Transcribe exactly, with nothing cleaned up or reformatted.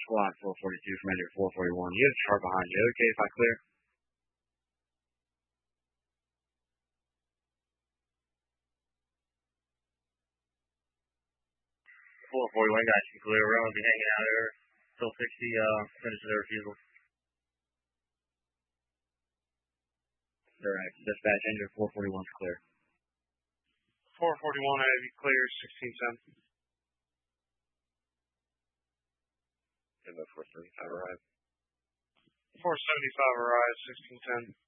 squad four forty-two from engine four forty-one. You have a chart behind you. Okay, if I clear. four forty-one, guys, you clear. We're going to be hanging out here till sixty, uh, finishing the refusal. Alright, dispatch engine four forty-one's clear. four forty-one, I have you clear, sixteen ten. And the four seventy-five arrived. four seventy-five arrived, sixteen ten.